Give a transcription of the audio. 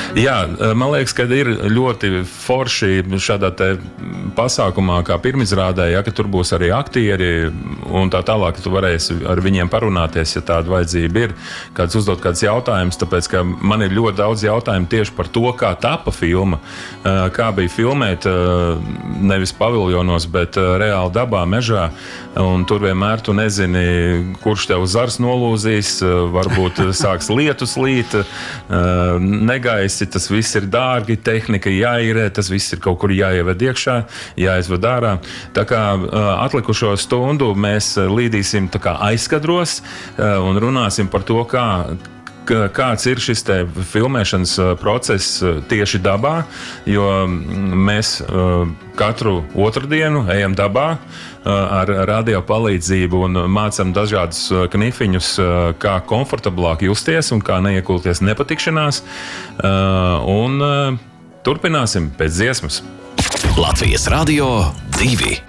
Jā, man liekas, ka ir ļoti forši šādā te pasākumā, kā pirmizrādē, ja, ka tur būs arī aktieri un tā tālāk, ka tu varēsi ar viņiem parunāties, ja tāda vajadzība ir, kāds uzdot kāds jautājums, tāpēc, ka man ir ļoti daudz jautājumu tieši par to, kā tapa filma, kā bija filmēt nevis paviljonos, bet reāli dabā, mežā, un tur vienmēr tu nezini, kurš tev zars nolūzīs, varbūt sāks lietus līt, negaisi, tas viss ir dārgi, tehnika jāīrē, tas viss ir kaut kur jāieved iekšā, jāizved ārā. Tā kā atlikušo stundu mēs līdīsim tā kā aizkadros un runāsim par to, kāds ir šis te filmēšanas process tieši dabā, jo mēs katru otrdienu ejam dabā ar radio palīdzību un mācam dažādus knifiņus, kā komfortablāk justies un kā neiekulties nepatikšanās. Un turpināsim pēc dziesmas. Latvijas Radio 2.